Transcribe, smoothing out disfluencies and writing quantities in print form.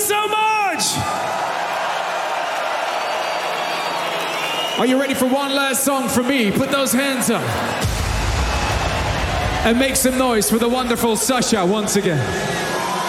so much. Are you ready for one last song from me? Put those hands up. And make some noise for the wonderful Sasha once again.